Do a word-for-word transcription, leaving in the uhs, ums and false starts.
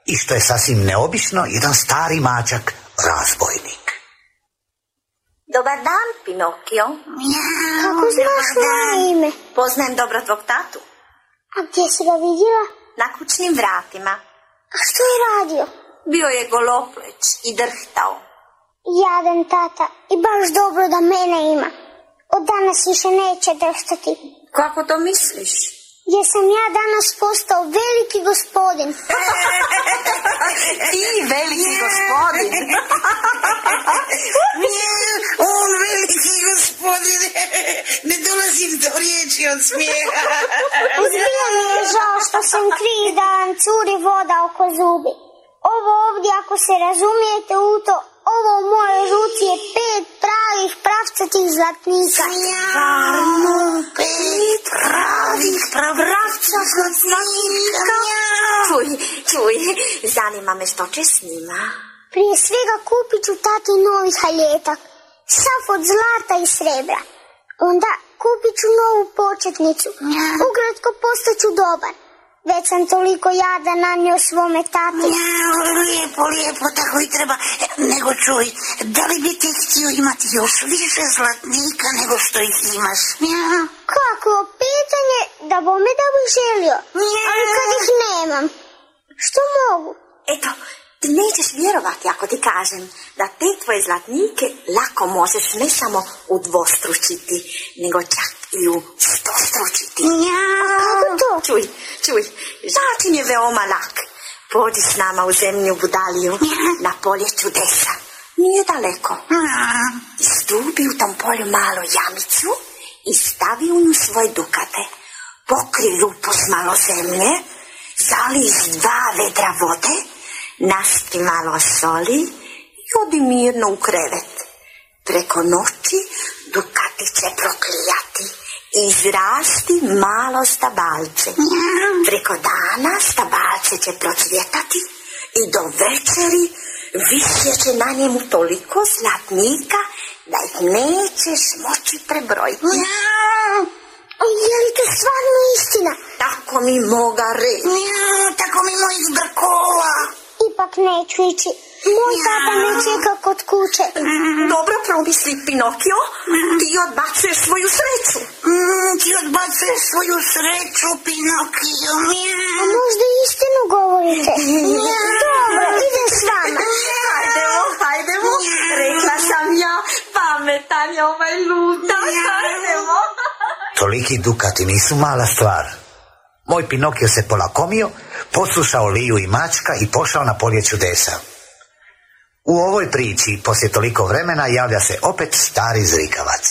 i što je sasvim neobično, jedan stari mačak, razbojnik. Dobar dan, Pinokio. Kako znaš moje ime? Poznajem dobro tvog tatu. A gdje si ga vidjela? Na kućnim vratima. A što je radio? Bio je golopleć i drhtao. Jadan tata, i baš dobro da mene ima. Od danas više neće drhtati. Kako to misliš? Jer sam ja danas postao veliki gospodin. Ti veliki gospodin. On veliki gospodin. Ne dolazim do riječi od smijeha. Zbilja mi je žao što sam kriv da vam curi voda oko zubi. Ovo ovdje, ako se razumijete u to, ovo u mojoj ruci je pet pravih pravcatih zlatnika. Stvarno, pet pravih pravcatih zlatnika. Čuj, čuj, zanima me što će s njima. Prije svega kupit ću tati novi haljetak, sav od zlata i srebra. Onda kupit ću novu početnicu, ukratko postaću dobar. Već sam toliko jada nanio svome tati. Ja, lijepo, lijepo, tako i treba. Nego čuj, da li bi ti htio imati još više zlatnika nego što ih imaš? Ja. Kako pitanje, da bome da bih želio, ali kad ih nemam, što mogu? Eto, ti nećeš vjerovati ako ti kažem da te tvoje zlatnike lako možeš ne samo udvostručiti, nego čak i u stostručiti. Ja. Kako to? Čuj, čuj, način je veoma lak. Pođi s nama u zemlju Budaliju, na polje čudesa. Nije daleko. Izdubi u tom polju malu jamicu i stavi u nju svoje dukate. Pokri rupu s malo zemlje, zali s dva vedra vode, naspi malo soli i odi mirno u krevet. Preko noći dukati će proklijati i izrasti malo stabalce. Preko dana stabalce će procvjetati i do večeri više će na njemu toliko zlatnika da ih nećeš moći prebrojiti. Je li to stvarno istina? Tako mi moga reći. Ja, tako mi mojih brkova. Ipak neću ići. Moj tata me čeka kod kuće. Dobro promisli, Pinokio, ti odbacuješ svoju sreću. Mm, ti odbacuješ svoju sreću, Pinokio. A možda istinu govorite? Dobro, idem s vama. Hajdemo, hajdemo. Rekla sam ja, pametan je ovaj ludak. Hajdemo. Toliki dukati nisu mala stvar. Moj Pinokio se polakomio, poslušao Liju i mačka i pošao na polje čudesa. U ovoj priči, poslije toliko vremena, javlja se opet stari zrikavac.